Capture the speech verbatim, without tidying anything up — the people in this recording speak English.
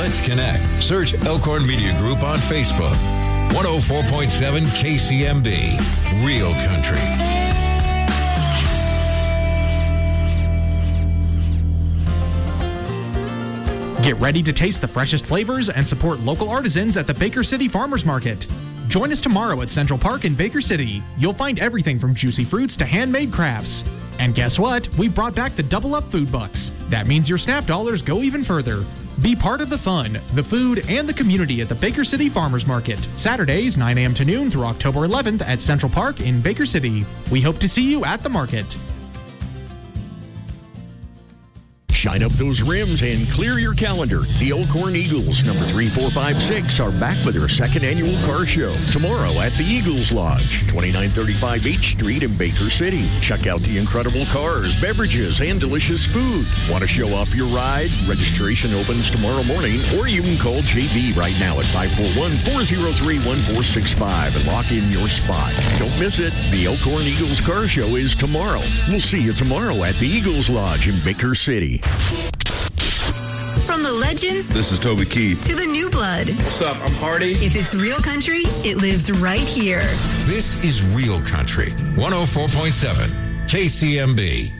Let's connect. Search Elkhorn Media Group on Facebook. one oh four point seven K C M B, Real Country. Get ready to taste the freshest flavors and support local artisans at the Baker City Farmers Market. Join us tomorrow at Central Park in Baker City. You'll find everything from juicy fruits to handmade crafts. And guess what? We've brought back the Double Up Food Bucks. That means your SNAP dollars go even further. Be part of the fun, the food, and the community at the Baker City Farmers Market. Saturdays, nine a.m. to noon through October eleventh at Central Park in Baker City. We hope to see you at the market. Shine up those rims and clear your calendar. The Elkhorn Eagles, number three four five six, are back for their second annual car show tomorrow at the Eagles Lodge, twenty-nine thirty-five H Street in Baker City. Check out the incredible cars, beverages, and delicious food. Want to show off your ride? Registration opens tomorrow morning, or you can call J B right now at five four one, four oh three, one four six five and lock in your spot. Don't miss it. The Elkhorn Eagles Car Show is tomorrow. We'll see you tomorrow at the Eagles Lodge in Baker City. From the legends, this is Toby Keith, to the new blood. What's up? I'm Hardy. If it's real country, it lives right here. This is Real Country, one oh four point seven K C M B.